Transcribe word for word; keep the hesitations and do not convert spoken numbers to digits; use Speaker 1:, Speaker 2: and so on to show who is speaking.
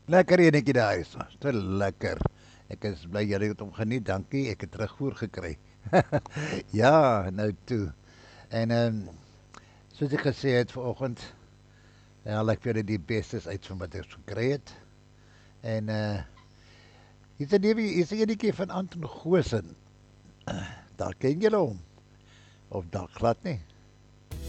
Speaker 1: Lekker enetjie daar is. Te lekker. Ek is bly jy het hom geniet. Dankie. Ek het terugvoer gekry. Ja, nou toe. En ehm um, soos ek gesê het vanoggend, haal ek vir die bestes uit van wat ek gekry het. En uh hier's 'n nuwe hier's 'n enetjie van Anton Goosen. Daar ken julle hom of dalk glad nie.